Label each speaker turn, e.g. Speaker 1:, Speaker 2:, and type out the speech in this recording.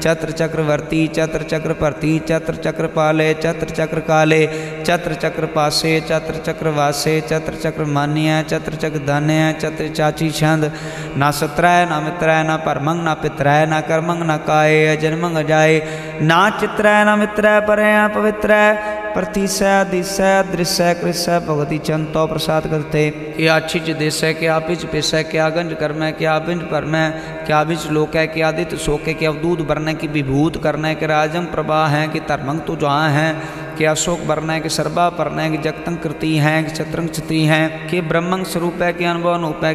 Speaker 1: छत्र चक्रवर्ती छत्र चक्र भरती छत्र चक्र पाले छत्र चक्र काले छत्र चक्र पासे छत्र चक्र वासे छत्र चक्र मान्य छत्र चक्र धान्य छत्र चाची छंद ना सत्राय ना मित्राय ना परमंग ना पित्राय ना कर्मंग ना काय जन्मंग जाए ना चित्राय ना मित्राय परे पवित्र प्रतीसै दिसै दृश्य कृसै भगवती चंतो प्रसाद करते क्या छिज देसै क्या पिच पेसै क्या गंज कर्मै क्या बिंज परमै क्या बिच लोकै क्या आदित्य शोकै क्या अवधूत बरनै की विभूत करनै के राजम प्रभा हैं कि धर्मंग तो जहाँ हैं कि अशोक बरना है कि सर्वा परना है कि जगतंग कृति हैं कि छत्रंग छत्री हैं कि ब्रह्मंग स्वरूप है कि अनुभव अनूप है